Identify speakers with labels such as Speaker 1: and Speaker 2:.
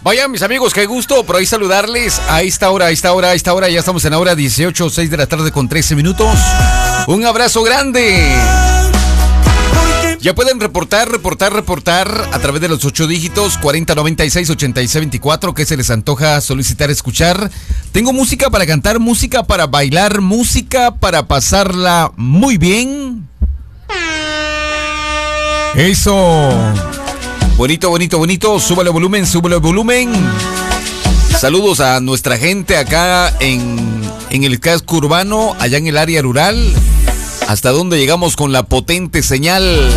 Speaker 1: Oigan, mis amigos, qué gusto por ahí saludarles a esta hora, ya estamos en la hora 18, 6 de la tarde con 13 minutos. Un abrazo grande. Ya pueden reportar a través de los 8 dígitos 4096-8624, que se les antoja solicitar escuchar. Tengo música para cantar, música para bailar, música para pasarla muy bien. Eso. Bonito. Súbale volumen. Saludos a nuestra gente acá en el casco urbano, allá en el área rural. Hasta donde llegamos con la potente señal.